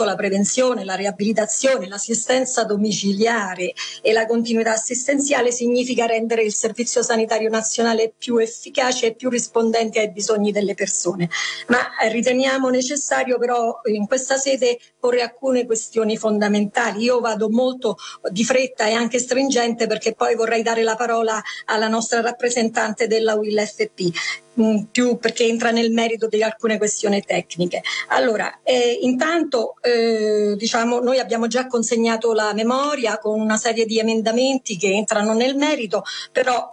la prevenzione, la riabilitazione, l'assistenza domiciliare e la continuità assistenziale significa rendere il Servizio Sanitario Nazionale più efficace e più rispondente ai bisogni delle persone. Ma riteniamo necessario però in questa sede porre alcune questioni fondamentali. Io vado molto di fretta e anche stringente perché poi vorrei dare la parola alla nostra rappresentante della UIL-FP, più perché entra nel merito di alcune questioni tecniche. Allora, intanto diciamo, noi abbiamo già consegnato la memoria con una serie di emendamenti che entrano nel merito, però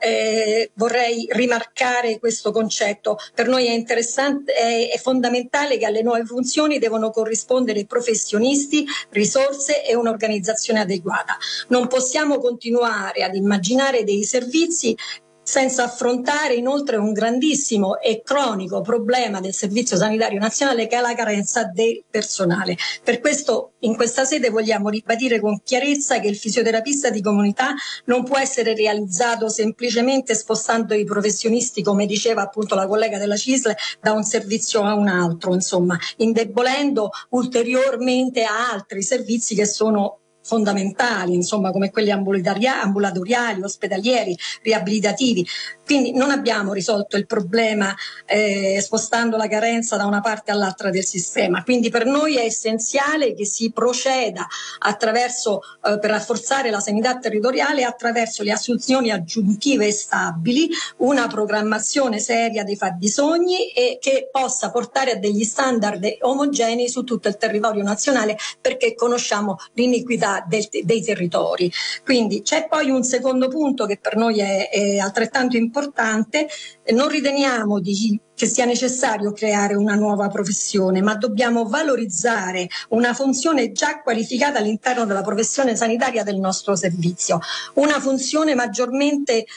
vorrei rimarcare questo concetto. Per noi è interessante, è fondamentale che alle nuove funzioni devono corrispondere professionisti, risorse e un'organizzazione adeguata. Non possiamo continuare ad immaginare dei servizi senza affrontare inoltre un grandissimo e cronico problema del Servizio Sanitario Nazionale, che è la carenza del personale. Per questo in questa sede vogliamo ribadire con chiarezza che il fisioterapista di comunità non può essere realizzato semplicemente spostando i professionisti, come diceva appunto la collega della CISL, da un servizio a un altro, insomma, indebolendo ulteriormente altri servizi che sono fondamentali, insomma, come quelli ambulatoriali, ospedalieri, riabilitativi. Quindi non abbiamo risolto il problema spostando la carenza da una parte all'altra del sistema. Quindi per noi è essenziale che si proceda attraverso, per rafforzare la sanità territoriale, attraverso le assunzioni aggiuntive e stabili, una programmazione seria dei fabbisogni e che possa portare a degli standard omogenei su tutto il territorio nazionale, perché conosciamo l'iniquità dei territori. Quindi c'è poi un secondo punto che per noi è altrettanto importante. Non riteniamo che sia necessario creare una nuova professione, ma dobbiamo valorizzare una funzione già qualificata all'interno della professione sanitaria del nostro servizio, una funzione maggiormente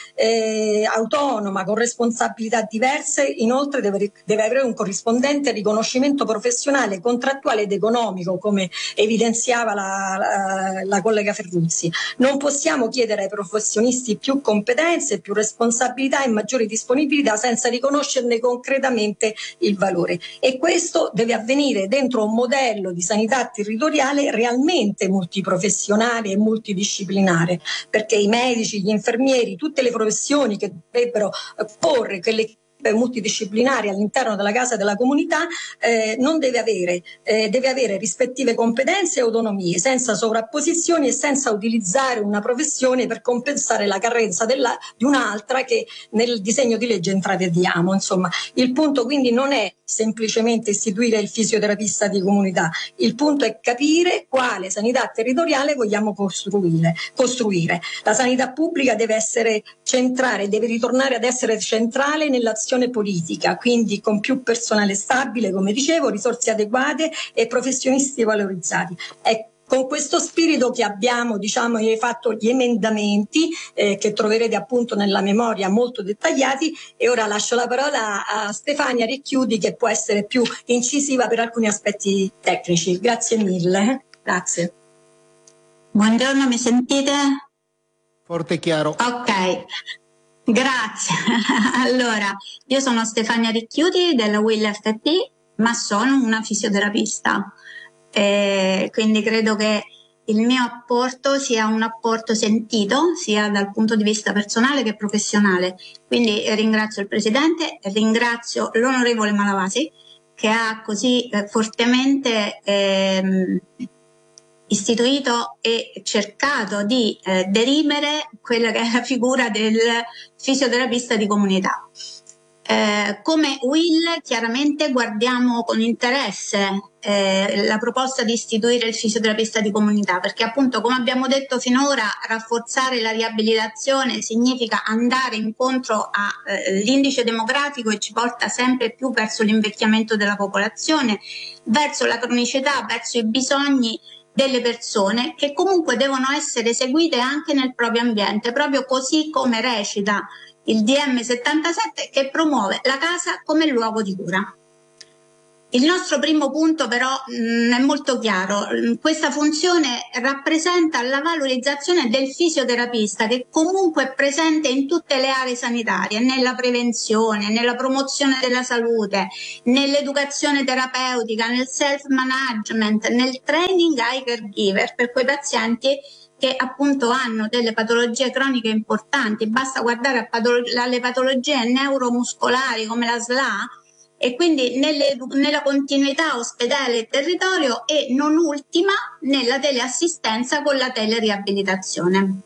autonoma, con responsabilità diverse. Inoltre deve avere un corrispondente riconoscimento professionale, contrattuale ed economico, come evidenziava la collega Ferruzzi. Non possiamo chiedere ai professionisti più competenze, più responsabilità e maggiori disponibilità senza riconoscerne concretamente il valore, e questo deve avvenire dentro un modello di sanità territoriale realmente multiprofessionale e multidisciplinare, perché i medici, gli infermieri, tutte le professioni che dovrebbero porre quelle multidisciplinari all'interno della casa della comunità non deve avere rispettive competenze e autonomie, senza sovrapposizioni e senza utilizzare una professione per compensare la carenza di un'altra che nel disegno di legge intravediamo. Insomma, il punto quindi non è semplicemente istituire il fisioterapista di comunità, il punto è capire quale sanità territoriale vogliamo costruire. La sanità pubblica deve essere centrale, deve ritornare ad essere centrale nell'azione politica, quindi con più personale stabile, come dicevo, risorse adeguate e professionisti valorizzati. È con questo spirito che abbiamo fatto gli emendamenti che troverete appunto nella memoria, molto dettagliati, e ora lascio la parola a Stefania Ricchiudi, che può essere più incisiva per alcuni aspetti tecnici. Grazie mille. Grazie. Buongiorno, mi sentite? Forte e chiaro. Ok. Grazie. Allora, io sono Stefania Ricchiudi della UIL-FP, ma sono una fisioterapista. Quindi credo che il mio apporto sia un apporto sentito sia dal punto di vista personale che professionale. Quindi ringrazio il Presidente e ringrazio l'onorevole Malavasi, che ha così fortemente istituito e cercato di derimere quella che è la figura del fisioterapista di comunità. Come UIL chiaramente guardiamo con interesse la proposta di istituire il fisioterapista di comunità, perché appunto, come abbiamo detto finora, rafforzare la riabilitazione significa andare incontro all'indice demografico che ci porta sempre più verso l'invecchiamento della popolazione, verso la cronicità, verso i bisogni delle persone, che comunque devono essere seguite anche nel proprio ambiente, proprio così come recita il DM 77, che promuove la casa come luogo di cura. Il nostro primo punto però è molto chiaro. Questa funzione rappresenta la valorizzazione del fisioterapista, che comunque è presente in tutte le aree sanitarie, nella prevenzione, nella promozione della salute, nell'educazione terapeutica, nel self-management, nel training ai caregiver per quei pazienti che appunto hanno delle patologie croniche importanti. Basta guardare alle patologie neuromuscolari come la SLA, e quindi nella continuità ospedale e territorio, e non ultima nella teleassistenza con la teleriabilitazione.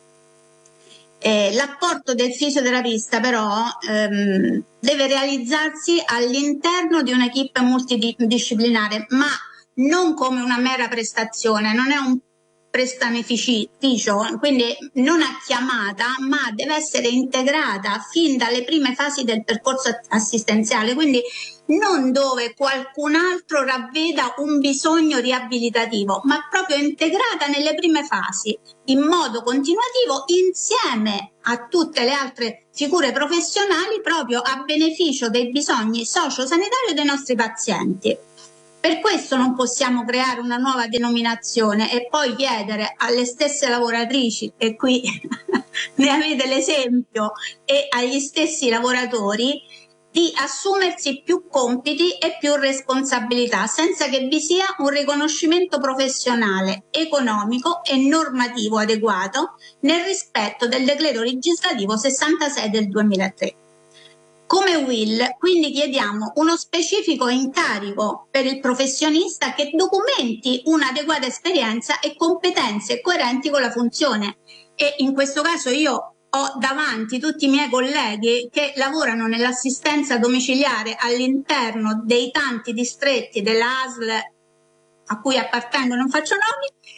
L'apporto del fisioterapista però deve realizzarsi all'interno di un'equipe multidisciplinare, ma non come una mera prestazione, non è un prestanificio, quindi non a chiamata, ma deve essere integrata fin dalle prime fasi del percorso assistenziale, quindi non dove qualcun altro ravveda un bisogno riabilitativo, ma proprio integrata nelle prime fasi, in modo continuativo, insieme a tutte le altre figure professionali, proprio a beneficio dei bisogni sociosanitari dei nostri pazienti. Per questo non possiamo creare una nuova denominazione e poi chiedere alle stesse lavoratrici, e qui ne avete l'esempio, e agli stessi lavoratori, di assumersi più compiti e più responsabilità, senza che vi sia un riconoscimento professionale, economico e normativo adeguato nel rispetto del decreto legislativo 66 del 2003. Come WIL, quindi, chiediamo uno specifico incarico per il professionista che documenti un'adeguata esperienza e competenze coerenti con la funzione. E in questo caso io ho davanti tutti i miei colleghi che lavorano nell'assistenza domiciliare all'interno dei tanti distretti della ASL a cui appartengo, non faccio nomi,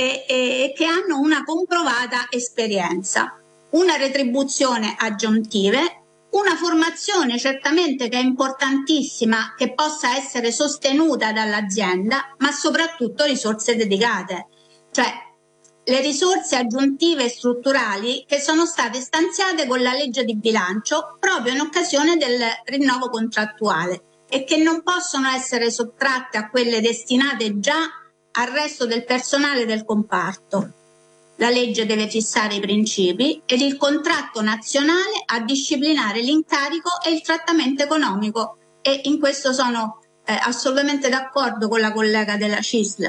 e che hanno una comprovata esperienza, una retribuzione aggiuntive, una formazione certamente che è importantissima, che possa essere sostenuta dall'azienda, ma soprattutto risorse dedicate, cioè le risorse aggiuntive e strutturali che sono state stanziate con la legge di bilancio proprio in occasione del rinnovo contrattuale e che non possono essere sottratte a quelle destinate già al resto del personale del comparto. La legge deve fissare i principi ed il contratto nazionale a disciplinare l'incarico e il trattamento economico, e in questo sono assolutamente d'accordo con la collega della CISL.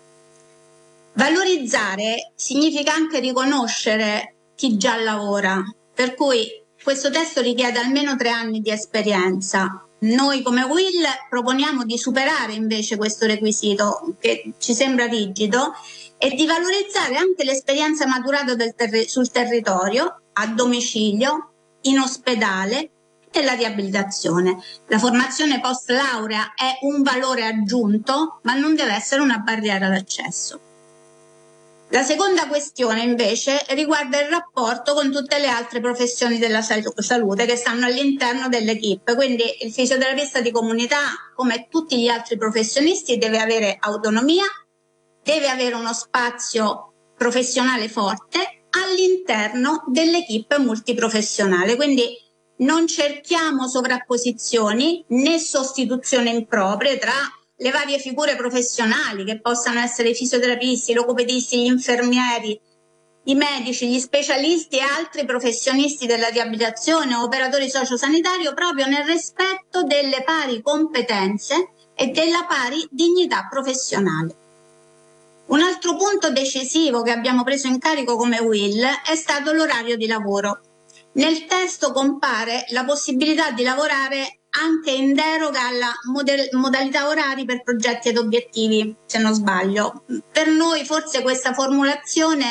Valorizzare significa anche riconoscere chi già lavora, per cui questo testo richiede almeno 3 anni di esperienza. Noi come WIL proponiamo di superare invece questo requisito, che ci sembra rigido, e di valorizzare anche l'esperienza maturata sul territorio, a domicilio, in ospedale e la riabilitazione. La formazione post laurea è un valore aggiunto, ma non deve essere una barriera d'accesso. La seconda questione invece riguarda il rapporto con tutte le altre professioni della salute che stanno all'interno dell'equipe, quindi il fisioterapista di comunità, come tutti gli altri professionisti, deve avere autonomia, deve avere uno spazio professionale forte all'interno dell'equipe multiprofessionale, quindi non cerchiamo sovrapposizioni né sostituzioni improprie tra le varie figure professionali, che possano essere i fisioterapisti, i logopedisti, gli infermieri, i medici, gli specialisti e altri professionisti della riabilitazione o operatori sociosanitari, proprio nel rispetto delle pari competenze e della pari dignità professionale. Un altro punto decisivo che abbiamo preso in carico come WIL è stato l'orario di lavoro. Nel testo compare la possibilità di lavorare anche in deroga alla modalità orari per progetti ed obiettivi, se non sbaglio. Per noi forse questa formulazione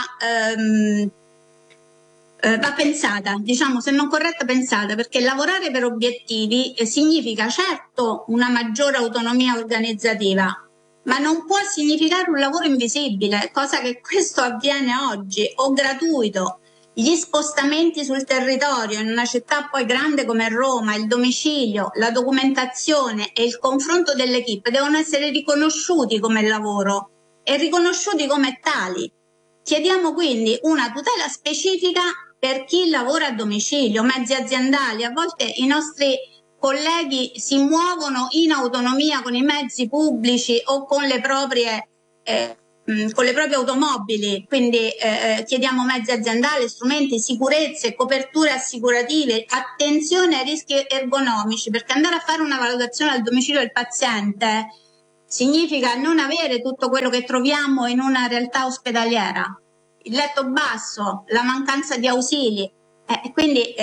va pensata, diciamo, se non corretta, pensata, perché lavorare per obiettivi significa certo una maggiore autonomia organizzativa, ma non può significare un lavoro invisibile, cosa che questo avviene oggi, o gratuito. Gli spostamenti sul territorio in una città poi grande come Roma, il domicilio, la documentazione e il confronto dell'equipe devono essere riconosciuti come lavoro e riconosciuti come tali. Chiediamo quindi una tutela specifica per chi lavora a domicilio, mezzi aziendali. A volte i nostri colleghi si muovono in autonomia con i mezzi pubblici o con le proprie automobili, quindi chiediamo mezzi aziendali, strumenti, sicurezze, coperture assicurative, attenzione ai rischi ergonomici, perché andare a fare una valutazione al domicilio del paziente significa non avere tutto quello che troviamo in una realtà ospedaliera, il letto basso, la mancanza di ausili, quindi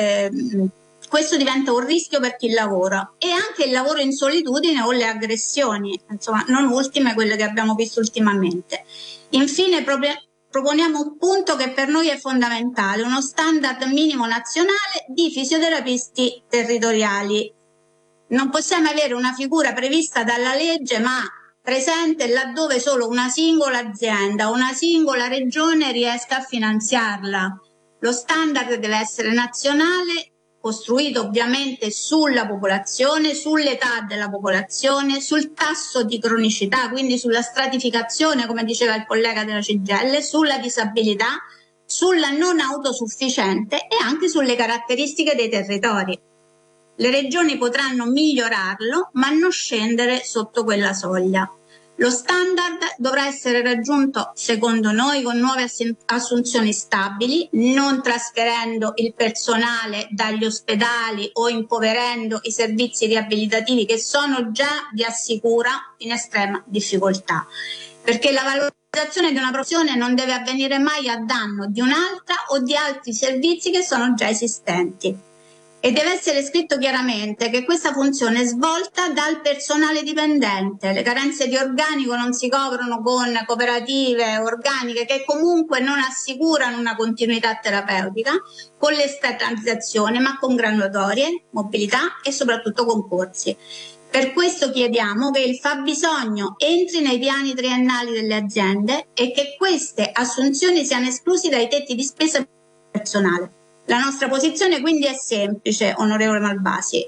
questo diventa un rischio per chi lavora, e anche il lavoro in solitudine o le aggressioni, insomma, non ultime quelle che abbiamo visto ultimamente. Infine proponiamo un punto che per noi è fondamentale, uno standard minimo nazionale di fisioterapisti territoriali. Non possiamo avere una figura prevista dalla legge ma presente laddove solo una singola azienda o una singola regione riesca a finanziarla. Lo standard deve essere nazionale, costruito ovviamente sulla popolazione, sull'età della popolazione, sul tasso di cronicità, quindi sulla stratificazione, come diceva il collega della CGIL, sulla disabilità, sulla non autosufficiente e anche sulle caratteristiche dei territori. Le regioni potranno migliorarlo, ma non scendere sotto quella soglia. Lo standard dovrà essere raggiunto, secondo noi, con nuove assunzioni stabili, non trasferendo il personale dagli ospedali o impoverendo i servizi riabilitativi che sono già, vi assicuro, in estrema difficoltà. Perché la valorizzazione di una professione non deve avvenire mai a danno di un'altra o di altri servizi che sono già esistenti. E deve essere scritto chiaramente che questa funzione è svolta dal personale dipendente. Le carenze di organico non si coprono con cooperative organiche che comunque non assicurano una continuità terapeutica, con l'esternalizzazione, ma con graduatorie, mobilità e soprattutto concorsi. Per questo chiediamo che il fabbisogno entri nei piani triennali delle aziende e che queste assunzioni siano esclusi dai tetti di spesa personale. La nostra posizione quindi è semplice, onorevole Malvasi.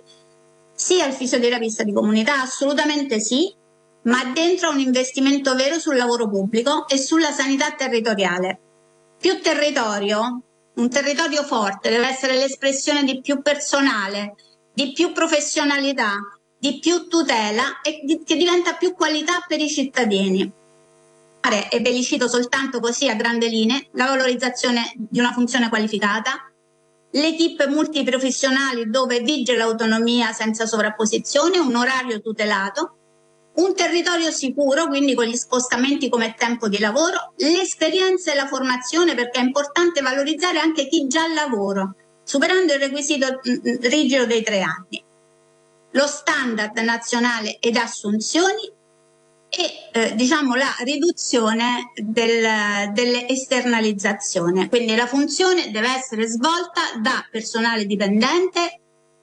Sì al fisioterapista di comunità, assolutamente sì, ma dentro un investimento vero sul lavoro pubblico e sulla sanità territoriale. Più territorio, un territorio forte, deve essere l'espressione di più personale, di più professionalità, di più tutela e che diventa più qualità per i cittadini. E ve li cito soltanto così a grandi linee: la valorizzazione di una funzione qualificata, l'equipe multiprofessionali dove vige l'autonomia senza sovrapposizione, un orario tutelato, un territorio sicuro, quindi con gli spostamenti come tempo di lavoro, l'esperienza e la formazione, perché è importante valorizzare anche chi già lavora, superando il requisito rigido dei 3 anni. Lo standard nazionale ed assunzioni e la riduzione dell'esternalizzazione, quindi la funzione deve essere svolta da personale dipendente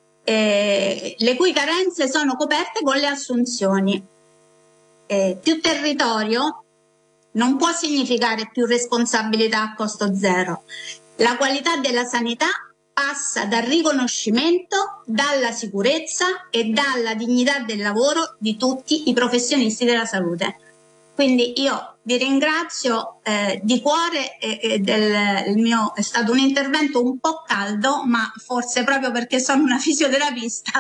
le cui carenze sono coperte con le assunzioni. Più territorio non può significare più responsabilità a costo zero. La qualità della sanità passa dal riconoscimento, dalla sicurezza e dalla dignità del lavoro di tutti i professionisti della salute. Quindi io vi ringrazio di cuore, il mio è stato un intervento un po' caldo, ma forse proprio perché sono una fisioterapista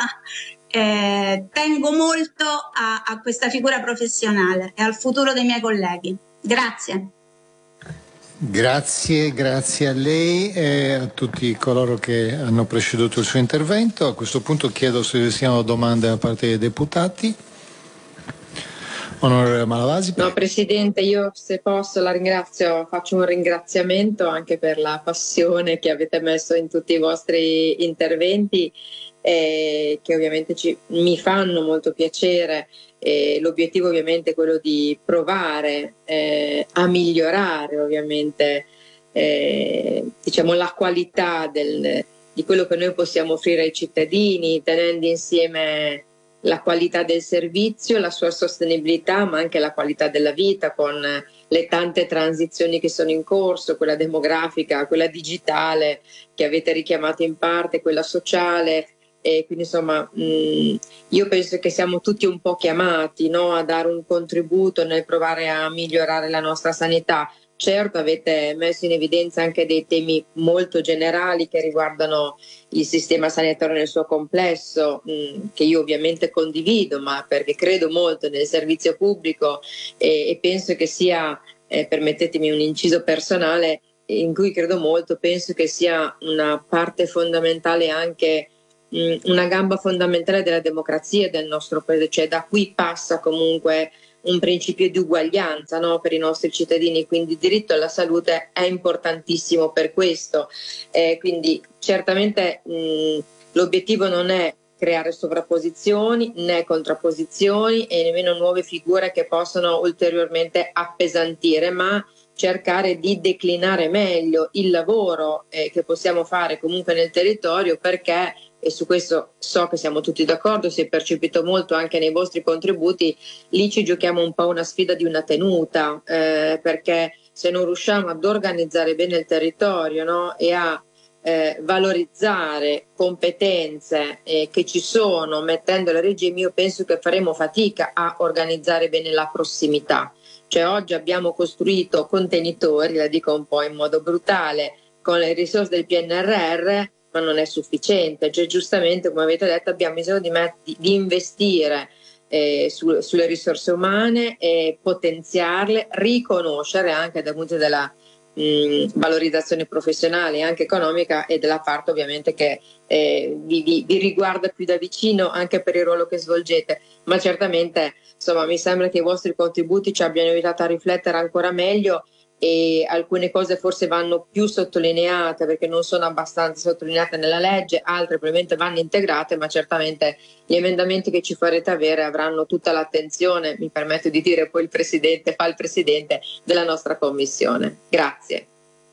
tengo molto a questa figura professionale e al futuro dei miei colleghi. Grazie. Grazie a lei e a tutti coloro che hanno preceduto il suo intervento. A questo punto chiedo se vi siano domande da parte dei deputati. Onorevole Malavasi. No, Presidente, io se posso la ringrazio, faccio un ringraziamento anche per la passione che avete messo in tutti i vostri interventi, che ovviamente mi fanno molto piacere. L'obiettivo ovviamente è quello di provare a migliorare ovviamente la qualità di quello che noi possiamo offrire ai cittadini, tenendo insieme la qualità del servizio, la sua sostenibilità, ma anche la qualità della vita, con le tante transizioni che sono in corso, quella demografica, quella digitale che avete richiamato in parte, quella sociale. E quindi insomma io penso che siamo tutti un po' chiamati, no, a dare un contributo nel provare a migliorare la nostra sanità. Certo, avete messo in evidenza anche dei temi molto generali che riguardano il sistema sanitario nel suo complesso, che io ovviamente condivido, ma perché credo molto nel servizio pubblico e penso che sia, permettetemi un inciso personale, in cui credo molto, penso che sia una parte fondamentale anche una gamba fondamentale della democrazia del nostro paese, cioè da qui passa comunque un principio di uguaglianza, no, per i nostri cittadini, quindi il diritto alla salute è importantissimo per questo, quindi certamente l'obiettivo non è creare sovrapposizioni né contrapposizioni e nemmeno nuove figure che possono ulteriormente appesantire, ma cercare di declinare meglio il lavoro che possiamo fare comunque nel territorio, perché, e su questo so che siamo tutti d'accordo, si è percepito molto anche nei vostri contributi, lì ci giochiamo un po' una sfida di una tenuta, perché se non riusciamo ad organizzare bene il territorio, no, e a valorizzare competenze che ci sono mettendole a regime, io penso che faremo fatica a organizzare bene la prossimità. Cioè oggi abbiamo costruito contenitori, la dico un po' in modo brutale, con le risorse del PNRR, ma non è sufficiente. Cioè giustamente, come avete detto, abbiamo bisogno di investire sulle risorse umane, potenziarle, riconoscere anche dal punto della valorizzazione professionale e anche economica, e della parte ovviamente che vi riguarda più da vicino anche per il ruolo che svolgete, ma certamente insomma mi sembra che i vostri contributi ci abbiano aiutato a riflettere ancora meglio, e alcune cose forse vanno più sottolineate perché non sono abbastanza sottolineate nella legge, altre probabilmente vanno integrate, ma certamente gli emendamenti che ci farete avere avranno tutta l'attenzione, mi permetto di dire, poi il presidente della nostra commissione. Grazie.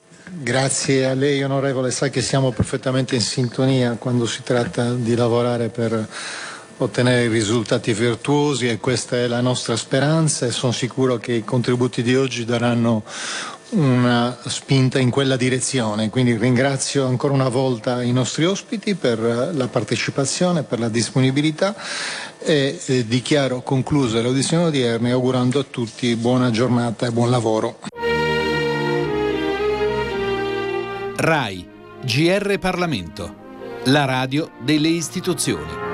Grazie a lei onorevole, sa che siamo perfettamente in sintonia quando si tratta di lavorare per ottenere risultati virtuosi, e questa è la nostra speranza, e sono sicuro che i contributi di oggi daranno una spinta in quella direzione. Quindi ringrazio ancora una volta i nostri ospiti per la partecipazione, per la disponibilità, e dichiaro concluse le audizioni odierne, augurando a tutti buona giornata e buon lavoro. RAI, GR Parlamento, la radio delle istituzioni.